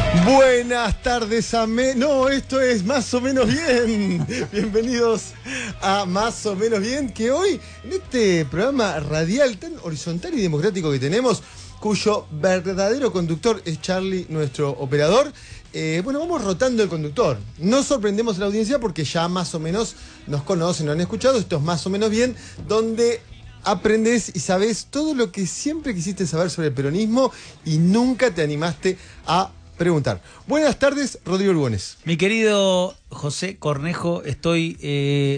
Buenas tardes No, esto es Más o Menos Bien. Bienvenidos a Más o Menos Bien, que hoy, en este programa radial tan horizontal y democrático que tenemos, cuyo verdadero conductor es Charlie, nuestro operador, vamos rotando el conductor. No sorprendemos a la audiencia porque ya más o menos nos conocen, nos han escuchado. Esto es Más o Menos Bien, donde aprendes y sabes todo lo que siempre quisiste saber sobre el peronismo y nunca te animaste a preguntar. Buenas tardes, Rodrigo Lugones. Mi querido José Cornejo, estoy